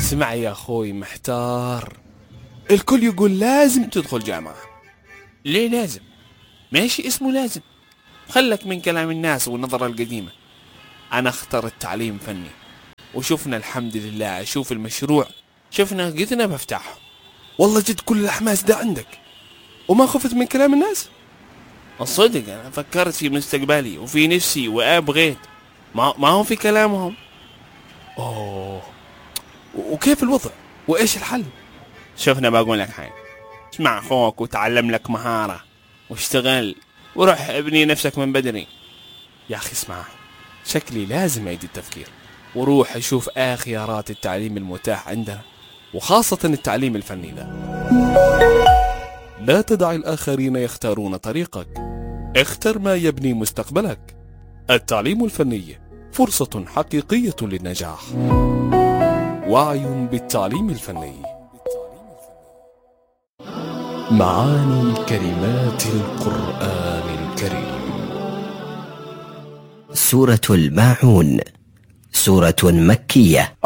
اسمع يا أخوي محتار، الكل يقول لازم تدخل جامعة. ليه لازم؟ ماشي اسمه لازم، خلك من كلام الناس والنظرة القديمة. أنا اختار التعليم فني، وشوفنا الحمد لله، أشوف المشروع شفنا قدنا بفتحه. والله جد كل الحماس ده عندك وما خفت من كلام الناس؟ الصدق أنا فكرت في مستقبلي وفي نفسي وأبغيت، ما هو في كلامهم. أوه، وكيف الوضع وإيش الحل؟ شوفنا بقول لك حاجة، اسمع أخوك وتعلم لك مهارة واشتغل وروح ابني نفسك من بدري. يا أخي اسمع، شكلي لازم أعيد التفكير وروح أشوف خيارات التعليم المتاح عندنا، وخاصة التعليم الفني ذا. لا تدع الآخرين يختارون طريقك، اختر ما يبني مستقبلك. التعليم الفني فرصة حقيقية للنجاح. وعي بالتعليم الفني. معاني كلمات القرآن الكريم. سورة الماعون، سورة مكية.